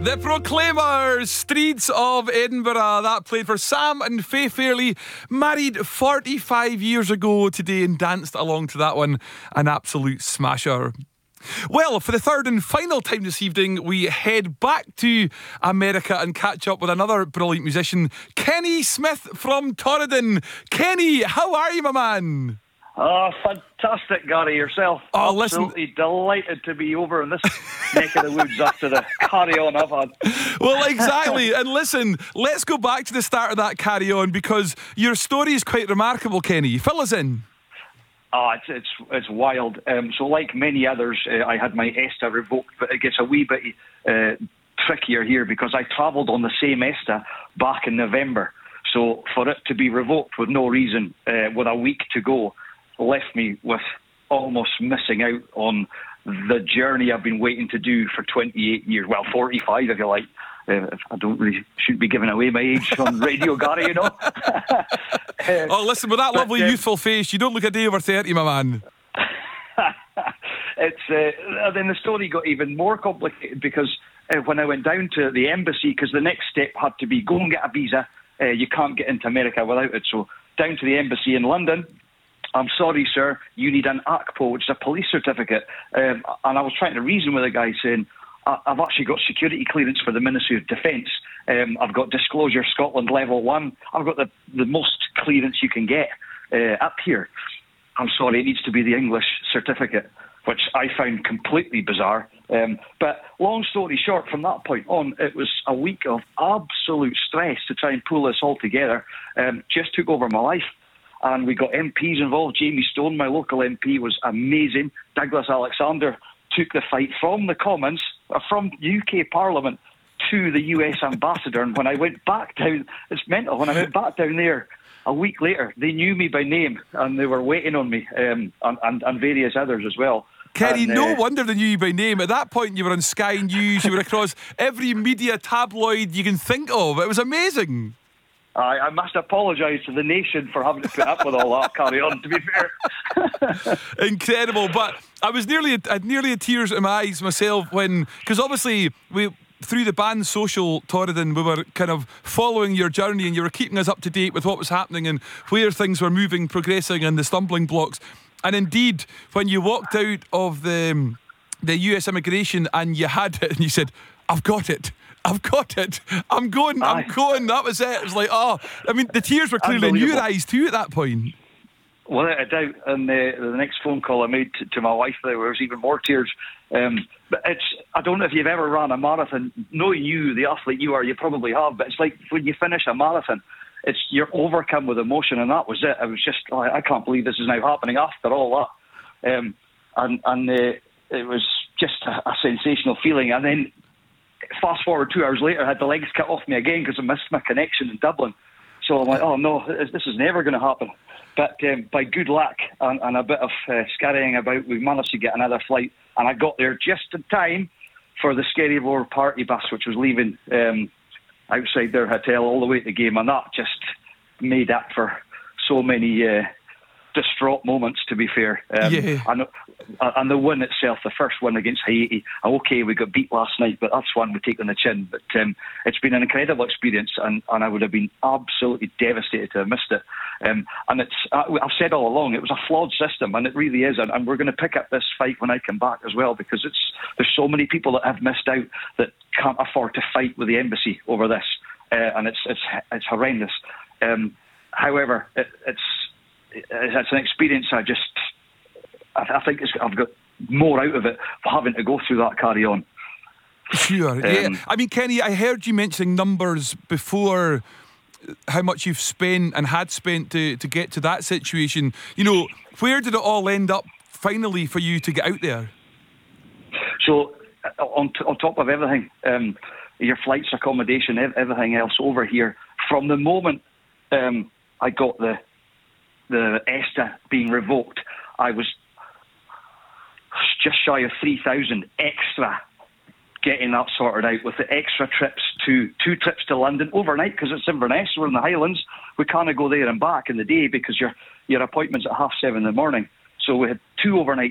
The Proclaimers, Streets of Edinburgh. That played for Sam and Faye Fairley, married 45 years ago today, and danced along to that one. An absolute smasher. Well, for the third and final time this evening, we head back to America and catch up with another brilliant musician, Kenny Smith from Torridon. Kenny, how are you, my man? Oh, fantastic, Gary, yourself. Oh, absolutely delighted to be over in this neck of the woods after the carry-on I've had. Well, exactly. And listen, let's go back to the start of that carry-on, because your story is quite remarkable, Kenny. Fill us in. It's wild. So like many others, I had my ESTA revoked, but it gets a wee bit trickier here because I travelled on the same ESTA back in November. So for it to be revoked with no reason, with a week to go, left me with almost missing out on the journey I've been waiting to do for 28 years. Well, 45 if you like. I don't really should be giving away my age on radio, Gary, you know. Oh, listen, with that lovely youthful face, you don't look a day over 30, my man. Then the story got even more complicated because when I went down to the embassy, because the next step had to be go and get a visa. You can't get into America without it. So down to the embassy in London. I'm sorry, sir, you need an ACPO, which is a police certificate. And I was trying to reason with the guy saying, I've actually got security clearance for the Ministry of Defence. I've got Disclosure Scotland Level 1. I've got the most clearance you can get up here. I'm sorry, it needs to be the English certificate, which I found completely bizarre. But long story short, from that point on, it was a week of absolute stress to try and pull this all together. Just took over my life. And we got MPs involved. Jamie Stone, my local MP, was amazing. Douglas Alexander took the fight from the Commons, from UK Parliament to the US ambassador. And when I went back down, it's mental, when I went back down there a week later, they knew me by name and they were waiting on me, and various others as well. Kenny, no wonder they knew you by name. At that point, you were on Sky News, you were across every media tabloid you can think of. It was amazing. I must apologise to the nation for having to put up with all that carry on, to be fair. Incredible. But I had nearly tears in my eyes myself because obviously through the band Social Torridon, we were kind of following your journey and you were keeping us up to date with what was happening and where things were moving, progressing, and the stumbling blocks. And indeed, when you walked out of the US immigration and you had it and you said, I've got it, I'm going. That was it. It was like, the tears were clearly in your eyes too at that point. Well, I doubt. And the next phone call I made to my wife, there was even more tears. But I don't know if you've ever ran a marathon. Knowing you, the athlete you are, you probably have. But it's like when you finish a marathon, you're overcome with emotion, and that was it. I was just, I can't believe this is now happening after all that. It was just a sensational feeling. And then fast forward 2 hours later, I had the legs cut off me again because I missed my connection in Dublin. So I'm like, oh no, this is never going to happen. But by good luck and a bit of scurrying about, we managed to get another flight, and I got there just in time for the Scary Roar party bus, which was leaving outside their hotel all the way to the game, and that just made up for so many distraught moments, to be fair. And the win itself, the first win against Haiti, okay, we got beat last night, but that's one we take on the chin. But it's been an incredible experience, and I would have been absolutely devastated to have missed it. And I've said all along, it was a flawed system, and it really is. And we're going to pick up this fight when I come back as well, because there's so many people that have missed out that can't afford to fight with the embassy over this, and it's horrendous. However, it's an experience I think I've got more out of it for having to go through that carry on. Sure, yeah. I mean, Kenny, I heard you mentioning numbers before, how much you've spent and had spent to get to that situation. You know, where did it all end up finally for you to get out there? So, on top of everything, your flights, accommodation, everything else over here, from the moment I got the ESTA being revoked, I was just shy of 3,000 extra getting that sorted out, with the extra trips two trips to London overnight, because it's Inverness, we're in the Highlands. We can't go there and back in the day because your appointment's at 7:30 in the morning. So we had 2 overnight